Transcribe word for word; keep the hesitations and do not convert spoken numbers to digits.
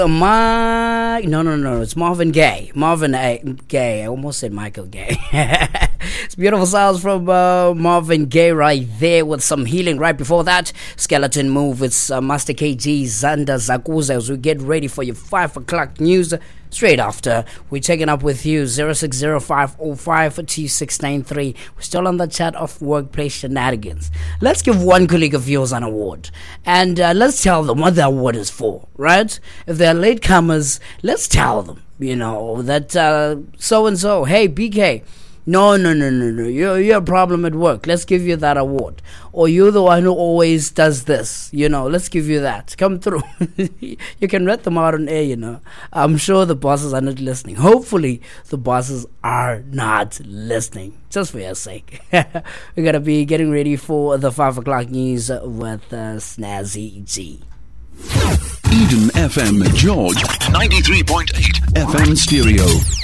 My no no no it's Marvin Gaye Marvin A- Gaye I almost said Michael Gaye. It's beautiful sounds from uh, Marvin Gaye right there with some healing. Right before that, Skeleton Move with uh, Master K G Zanda Zakuza as we get ready for your five o'clock news. Straight after, we're taking up with you zero six zero five zero five two six nine three. We're still on the chat of workplace shenanigans. Let's give one colleague of yours an award, and uh, let's tell them what the award is for, right? If they're latecomers, let's tell them, you know, that uh, so-and-so, hey, B K, no, no, no, no, no, you're, you're a problem at work. Let's give you that award. Or you're the one who always does this, you know, let's give you that. Come through. You can read them out on air, you know. I'm sure the bosses are not listening. Hopefully, the bosses are not listening. Just for your sake. We're going to be getting ready for the five o'clock news with uh, Snazzy G. Eden F M George, ninety-three point eight F M stereo.